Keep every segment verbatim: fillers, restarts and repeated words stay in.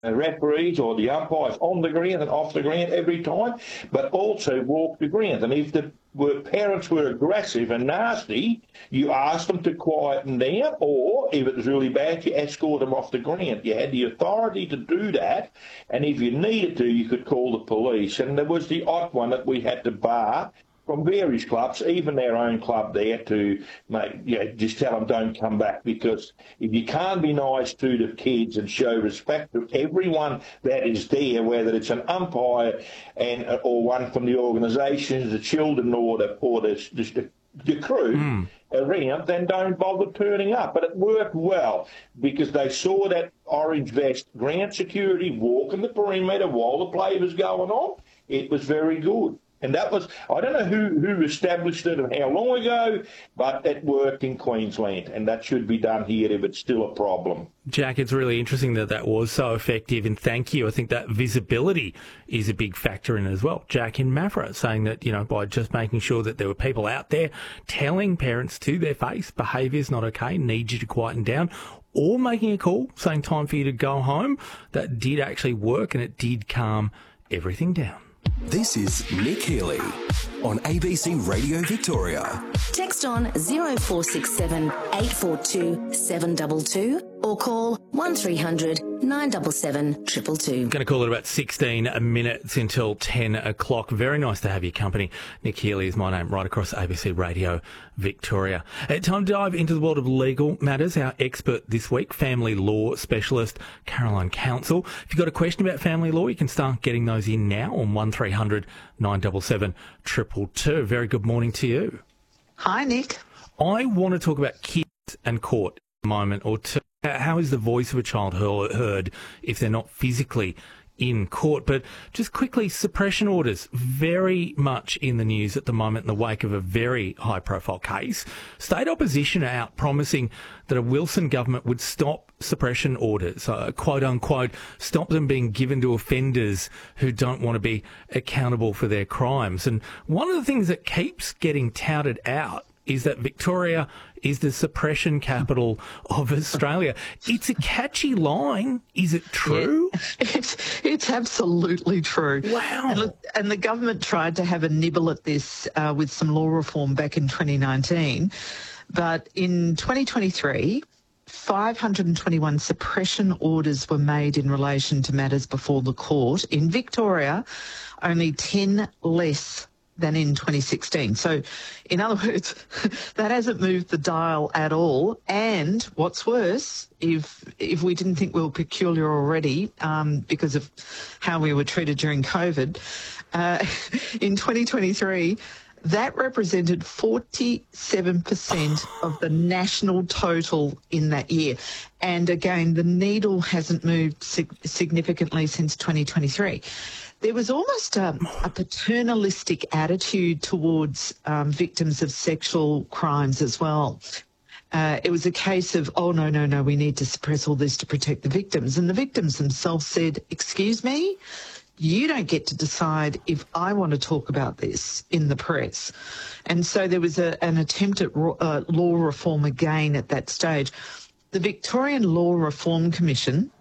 the referees or the umpires on the ground and off the ground every time, but also walk the ground. And if the were parents were aggressive and nasty, you asked them to quieten down, or if it was really bad, you escort them off the ground. You had the authority to do that, and if you needed to, you could call the police. And there was the odd one that we had to bar from various clubs, even their own club there, to make, you know, just tell them don't come back, because if you can't be nice to the kids and show respect to everyone that is there, whether it's an umpire and or one from the organisations, the children or the or the, the, the crew mm. around, then don't bother turning up. But it worked well because they saw that orange vest ground security walking the perimeter while the play was going on. It was very good. And that was, I don't know who, who established it and how long ago, but it worked in Queensland, and that should be done here if it's still a problem. Jack, it's really interesting that that was so effective, and thank you. I think that visibility is a big factor in it as well. Jack in Maffra saying that, you know, by just making sure that there were people out there telling parents to their face, behaviour's not okay, need you to quieten down, or making a call saying time for you to go home, that did actually work and it did calm everything down. This is Nick Healy on A B C Radio Victoria. Text on zero four six seven eight four two seven two two or call one three hundred nine seven seven two two two. Going to call it about sixteen minutes until ten o'clock. Very nice to have your company. Nick Healy is my name, right across A B C Radio Victoria. Uh, time to dive into the world of legal matters. Our expert this week, family law specialist Caroline Council. If you've got a question about family law, you can start getting those in now on one three hundred nine seven seven two two two. Very good morning to you. Hi, Nick. I want to talk about kids and court in a moment or two. How is the voice of a child heard if they're not physically in court? But just quickly, suppression orders, very much in the news at the moment in the wake of a very high-profile case. State opposition are out promising that a Wilson government would stop suppression orders, uh, quote-unquote, stop them being given to offenders who don't want to be accountable for their crimes. And one of the things that keeps getting touted out is that Victoria is the suppression capital of Australia. It's a catchy line. Is it true? Yeah, it's, it's absolutely true. Wow. And, look, and the government tried to have a nibble at this uh, with some law reform back in twenty nineteen. But in twenty twenty-three, five hundred twenty-one suppression orders were made in relation to matters before the court. In Victoria, only ten less than in twenty sixteen. So, in other words, that hasn't moved the dial at all. And what's worse, if if we didn't think we were peculiar already um, because of how we were treated during COVID, uh, in twenty twenty-three, that represented forty-seven percent of the national total in that year. And again, the needle hasn't moved sig- significantly since twenty twenty-three. There was almost a, a paternalistic attitude towards um, victims of sexual crimes as well. Uh, it was a case of, oh, no, no, no, we need to suppress all this to protect the victims. And the victims themselves said, excuse me, you don't get to decide if I want to talk about this in the press. And so there was a, an attempt at uh, law reform again at that stage. The Victorian Law Reform Commission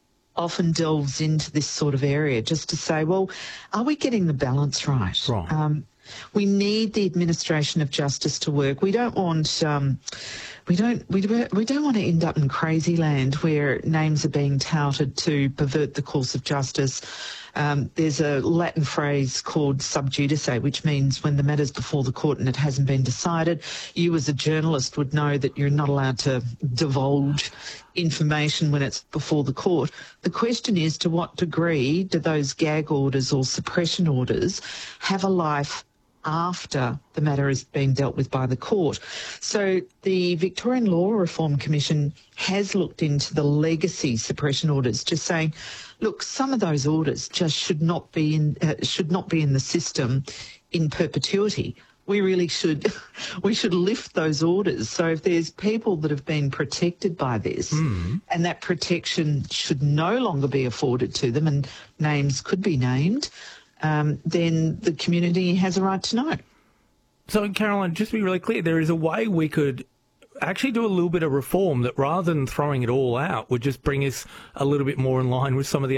often delves into this sort of area just to say, well, are we getting the balance right? Right. Um, we need the administration of justice to work. We don't want, um, we don't, we, we don't want to end up in crazy land where names are being touted to pervert the course of justice. Um, there's a Latin phrase called sub judice, which means when the matter's before the court and it hasn't been decided, you as a journalist would know that you're not allowed to divulge information when it's before the court. The question is, to what degree do those gag orders or suppression orders have a life after the matter is being dealt with by the court? So the Victorian Law Reform Commission has looked into the legacy suppression orders, just saying, look, some of those orders just should not be in uh, should not be in the system in perpetuity. We really should we should lift those orders. So if there's people that have been protected by this, mm. and that protection should no longer be afforded to them, and names could be named, um, then the community has a right to know. So, Caroline, just to be really clear, there is a way we could actually do a little bit of reform that, rather than throwing it all out, would just bring us a little bit more in line with some of the